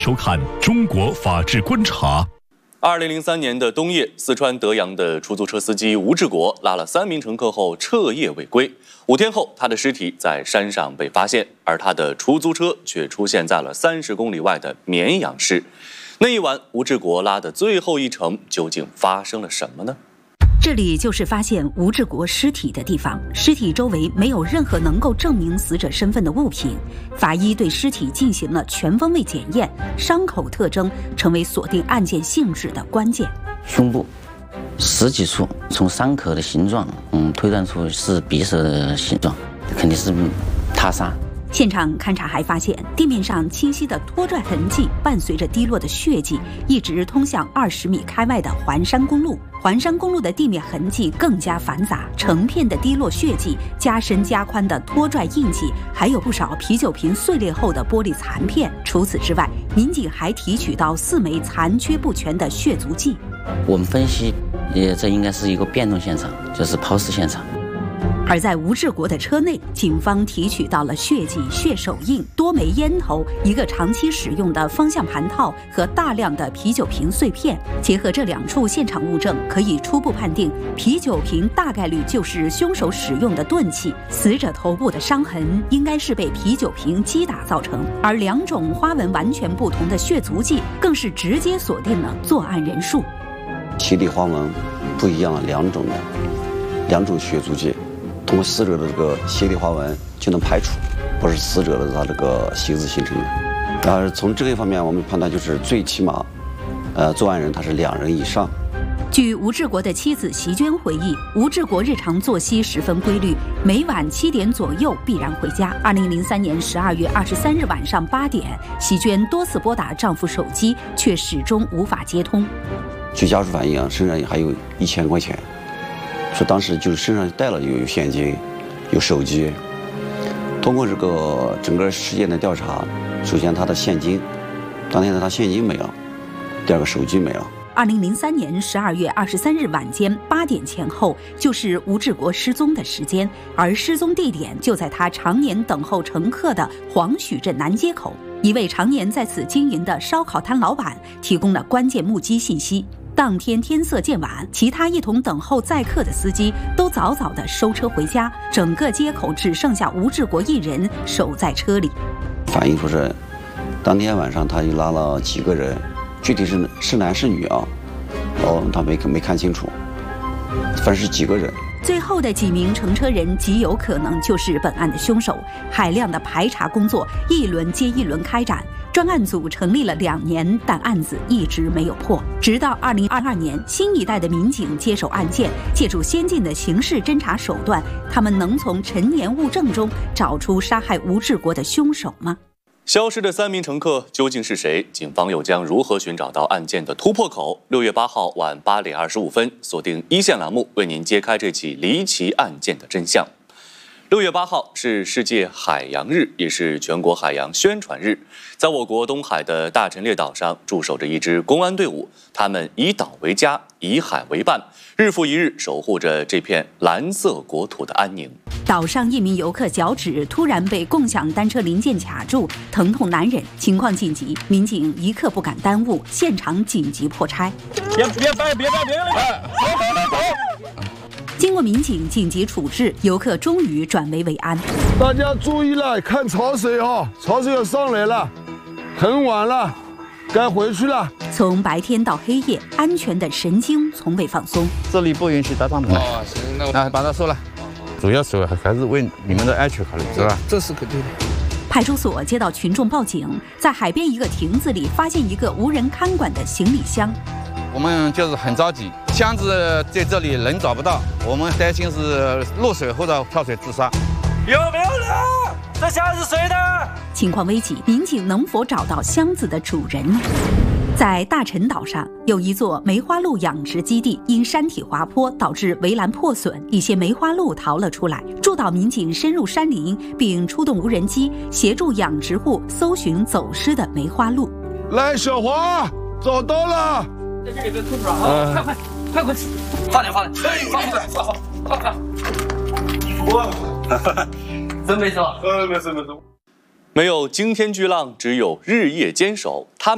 收看《中国法治观察》。 2003年的冬夜，四川德阳的出租车司机吴志国拉了3名乘客后彻夜未归。5天后，他的尸体在山上被发现，而他的出租车却出现在了30公里外的绵阳市。那一晚，吴志国拉的最后一程，究竟发生了什么呢？ 这里就是发现吴志国尸体的地方，尸体周围没有任何能够证明死者身份的物品。法医对尸体进行了全方位检验，伤口特征成为锁定案件性质的关键。 胸部10几处，从伤口的形状，推断出是匕首的形状，肯定是他杀。 现场勘查还发现，地面上清晰的拖拽痕迹伴随着滴落的血迹，一直通向20米开外的环山公路。环山公路的地面痕迹更加繁杂，成片的滴落血迹，加深加宽的拖拽印记，还有不少啤酒瓶碎裂后的玻璃残片。除此之外，民警还提取到4枚残缺不全的血足迹。 我们分析，这应该是一个变动现场，就是抛尸现场。 而在吴志国的车内，警方提取到了血迹、血手印、多枚烟头、一个长期使用的方向盘套和大量的啤酒瓶碎片。结合这2处现场物证，可以初步判定啤酒瓶大概率就是凶手使用的钝器。死者头部的伤痕应该是被啤酒瓶击打造成，而2种花纹完全不同的血足迹，更是直接锁定了作案人数。 鞋底花纹不一样，2种血足迹。通过死者的这个鞋底花纹就能排除不是死者的他这个鞋子形成的。然后从这个方面，我们判断就是最起码，作案人他是2人以上。 据吴志国的妻子席娟回忆，吴志国日常作息十分规律，每晚7点左右必然回家。2003年12月23日晚上8点，席娟多次拨打丈夫手机，却始终无法接通。 据家属反映，身上还有1000块钱。说当时就是身上带了有现金，有手机。通过这个整个事件的调查，首先他的现金，当天他现金没了，第二个手机没了。 2003年12月23日晚间8点前后，就是吴志国失踪的时间，而失踪地点就在他常年等候乘客的黄许镇南街口。一位常年在此经营的烧烤摊老板提供了关键目击信息。当天天色渐晚，其他一同等候载客的司机都早早地收车回家，整个街口只剩下吴志国一人守在车里。 反映说是当天晚上他就拉了几个人，具体是男是女啊？他没看清楚，反正是几个人。 最后的几名乘车人极有可能就是本案的凶手。海量的排查工作一轮接一轮开展，专案组成立了2年，但案子一直没有破。直到2022年，新一代的民警接手案件，借助先进的刑事侦查手段，他们能从陈年物证中找出杀害吴志国的凶手吗？ 消失的3名乘客究竟是谁？警方又将如何寻找到案件的突破口？6月8号晚8点25分，锁定一线栏目，为您揭开这起离奇案件的真相。6月8号是世界海洋日，也是全国海洋宣传日。在我国东海的大陈列岛上，驻守着一支公安队伍，他们以岛为家，以海为伴，日复一日守护着这片蓝色国土的安宁。 岛上一名游客脚趾突然被共享单车零件卡住，疼痛难忍，情况紧急，民警一刻不敢耽误，现场紧急破拆。别！经过民警紧急处置，游客终于转危为安。 大家注意了，看潮水哈，潮水要上来了，很晚了，该回去了。 从白天到黑夜，安全的神经从未放松。 这里不允许搭帐篷。 哦，行，那我把它收了。主要是还是为你们的安全考虑，是吧？ 这是肯定的。 派出所接到群众报警，在海边一个亭子里发现一个无人看管的行李箱。 我们就是很着急，箱子在这里人找不到，我们担心是落水或者跳水自杀。 有没有人？这箱子是谁的？ 情况危急，民警能否找到箱子的主人呢？在大陈岛上有一座梅花鹿养殖基地，因山体滑坡导致围栏破损，一些梅花鹿逃了出来。驻岛民警深入山林，并出动无人机协助养殖户搜寻走失的梅花鹿。 来，小黄，找到了！ 在这里边吐出来啊！快，放点，放出来，快！哇，真没事吧？ 没事。 没有惊天巨浪，只有日夜坚守。他们